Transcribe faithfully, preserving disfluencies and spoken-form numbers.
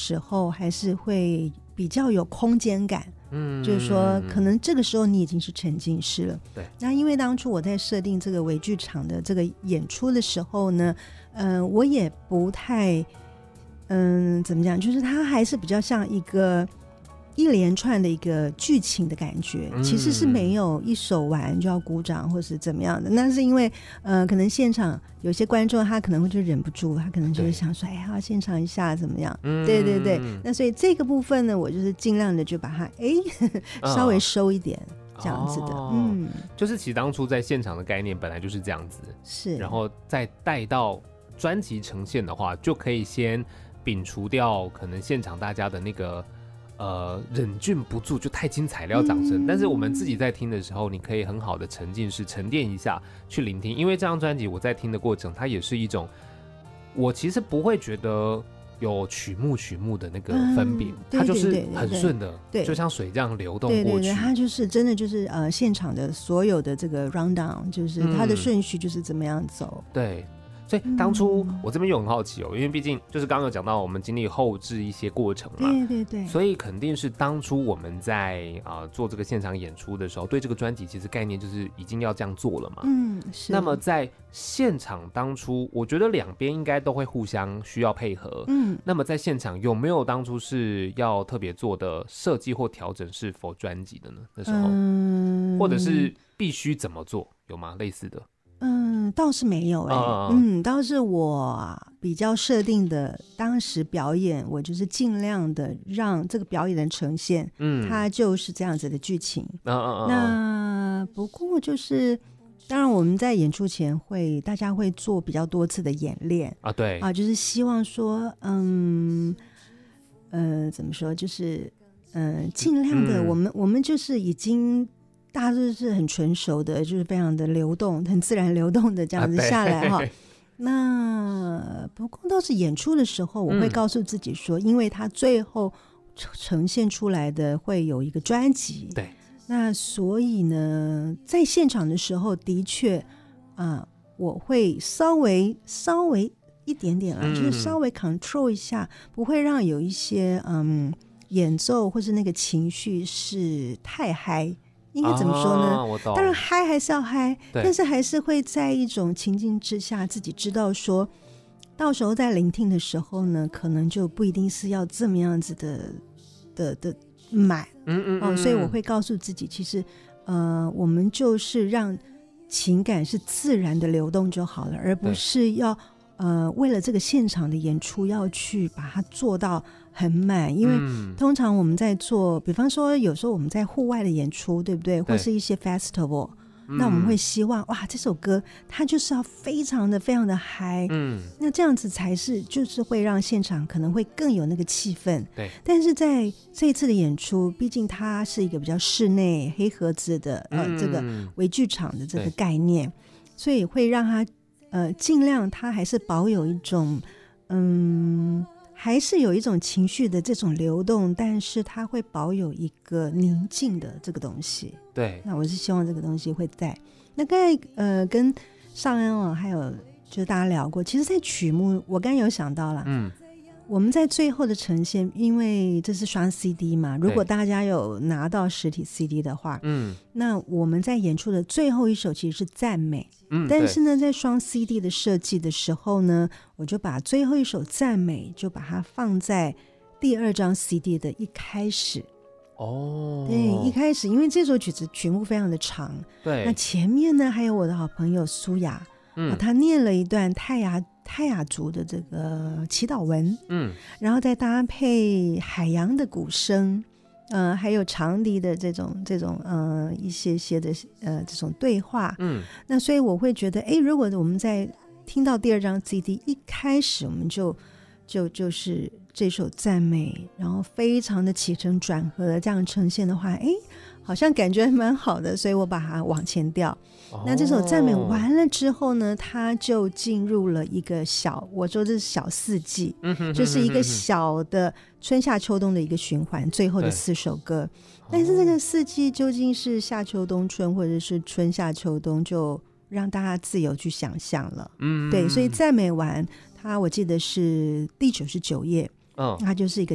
时候还是会比较有空间感，嗯，就是说可能这个时候你已经是沉浸式了。 对， 那因为当初我在设定这个微剧场的这个演出的时候呢，呃，我也不太，嗯，怎么讲，就是它还是比较像一个一连串的一个剧情的感觉，其实是没有一首完就要鼓掌或是怎么样的。那是因为呃，可能现场有些观众他可能会就忍不住，他可能就是想说，哎呀，现场一下怎么样？嗯、对对对。那所以这个部分呢，我就是尽量的就把它哎稍微收一点。这样子的、哦、嗯， 就是其实当初在现场的概念本来就是这样子， 是， 然后再带到专辑呈现的话，就可以先摒除掉可能现场大家的那个呃忍俊不住就太精彩了要掌声、嗯、但是我们自己在听的时候，你可以很好的沉浸式沉淀一下去聆听，因为这张专辑我在听的过程，它也是一种我其实不会觉得有曲目曲目的那个分别、嗯、它就是很顺的，对，就像水这样流动过去。对对对， 它就是真的就是呃现场的所有的这个 rundown， 就是它的顺序就是怎么样走。 嗯、对。所以当初我这边又很好奇哦，因为毕竟就是刚刚有讲到我们经历后置一些过程嘛， 对对对， 所以肯定是当初我们在、呃、做这个现场演出的时候，对这个专辑其实概念就是已经要这样做了嘛。 嗯，是。 那么在现场当初，我觉得两边应该都会互相需要配合。嗯，那么在现场有没有当初是要特别做的设计或调整是否专辑的呢？那时候、嗯，或者是必须怎么做，有吗？类似的？ 嗯，倒是没有哎、欸啊，嗯，倒是我比较设定的，当时表演我就是尽量的让这个表演的呈现，嗯，它就是这样子的剧情。啊啊啊那不过就是，当然我们在演出前会，大家会做比较多次的演练啊，对啊，就是希望说，嗯，呃，怎么说，就是嗯、呃，尽量的，嗯、我们我们就是已经。大家都是很纯熟的，就是非常的流动，很自然流动的这样子下来哈、啊。那不过倒是演出的时候，我会告诉自己说，嗯、因为它最后呈现出来的会有一个专辑， 对。 那所以呢，在现场的时候，的确啊，我会稍微稍微一点点啦、嗯，就是稍微 control 一下，不会让有一些嗯演奏或是那个情绪是太嗨。应该怎么说呢、 啊、 当然嗨还是要嗨，但是还是会在一种情境之下自己知道说到时候在聆听的时候呢，可能就不一定是要这么样子的的的满、嗯嗯嗯哦、所以我会告诉自己其实呃，我们就是让情感是自然的流动就好了，而不是要呃，为了这个现场的演出要去把它做到很满，因为通常我们在做、嗯、比方说有时候我们在户外的演出对不对，或是一些 festival、嗯、那我们会希望哇这首歌它就是要非常的非常的嗨，嗯，那这样子才是就是会让现场可能会更有那个气氛， 对。 但是在这一次的演出毕竟它是一个比较室内黑盒子的、呃嗯、这个微剧场的这个概念，所以会让它呃，尽量它还是保有一种嗯，还是有一种情绪的这种流动，但是它会保有一个宁静的这个东西。 对， 那我是希望这个东西会在。那刚才呃跟尚恩啊还有就是大家聊过，其实在曲目我刚才有想到了，嗯，我们在最后的呈现，因为这是双 C D 嘛，如果大家有拿到实体 C D 的话，嗯，那我们在演出的最后一首其实是赞美，嗯，但是呢在双 C D 的设计的时候呢，我就把最后一首赞美就把它放在第二张 C D 的一开始。哦，对，一开始因为这首曲子曲目非常的长， 对， 那前面呢还有我的好朋友苏雅，嗯，他念了一段泰雅泰雅族的这个祈祷文，嗯，然后再搭配海洋的鼓声，呃，还有长笛的这种这种呃一些些的呃这种对话，嗯，那所以我会觉得，哎，如果我们在听到第二张 C D 一开始我们就就就是这首赞美，然后非常的起承转合的这样呈现的话，哎，好像感觉蛮好的，所以我把它往前调。哦、那这首赞美完了之后呢，它就进入了一个小，我说这是小四季，嗯、哼哼哼哼就是一个小的春夏秋冬的一个循环，最后的四首歌。但是这个四季究竟是夏秋冬春，或者是春夏秋冬，就让大家自由去想象了。嗯，对，所以赞美完它，我记得是第九十九页。嗯，它就是一个